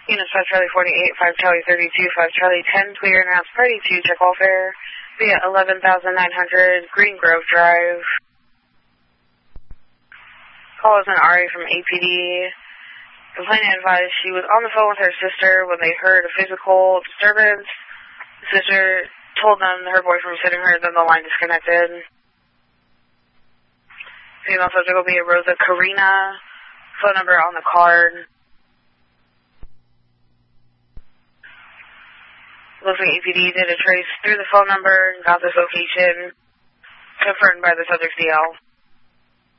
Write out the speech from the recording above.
Units 5 Charlie 48, 5 Charlie 32, 5 Charlie 10, clear and announced party to check all fare via 11,900 Green Grove Drive. Call is an RA from APD. Complainant advised she was on the phone with her sister when they heard a physical disturbance. The sister told them her boyfriend was hitting her, then the line disconnected. Female subject will be a Rosa Karina. Phone number on the card. Looks like APD did a trace through the phone number and got this location confirmed by the subject's DL.